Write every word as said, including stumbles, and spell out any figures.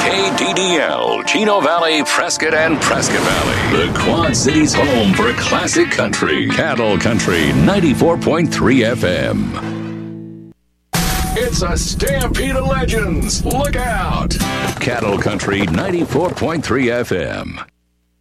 K D D L, Chino Valley, Prescott, and Prescott Valley. The Quad Cities' home for classic country. Cattle Country ninety-four point three F M. It's a stampede of legends. Look out. Cattle Country ninety-four point three F M.